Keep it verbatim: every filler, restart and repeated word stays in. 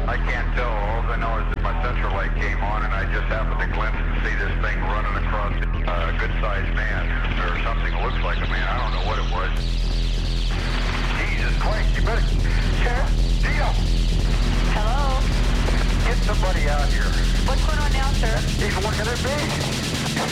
I can't tell. All I know is that my central light came on and I just happened to glimpse and see this thing running across uh, a good-sized man, or something that looks like a man. I don't know what it was. Jesus Christ, you better... Sheriff, Dino! Hello? Get somebody out here. What's going on now, sir? He's looking at me.